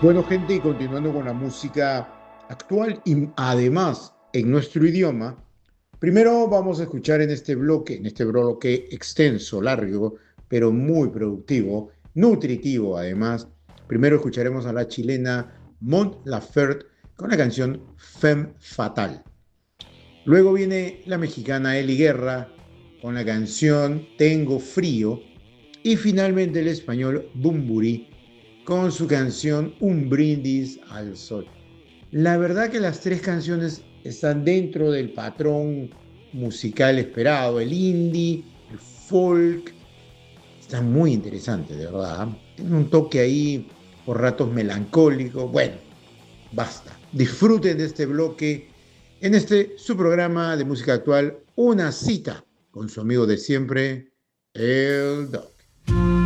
Bueno, gente, y continuando con la música actual y además en nuestro idioma, primero vamos a escuchar en este bloque extenso, largo, pero muy productivo, nutritivo además. Primero escucharemos a la chilena Mon Laferte con la canción Femme Fatale. Luego viene la mexicana Eli Guerra con la canción Tengo Frío. Y finalmente el español Bumburi con su canción Un brindis al sol. La verdad que las tres canciones están dentro del patrón musical esperado, el indie, el folk, están muy interesantes, de verdad. Tienen un toque ahí por ratos melancólico. Bueno, basta. Disfruten de este bloque en este su programa de música actual, Una cita con su amigo de siempre, el Doc.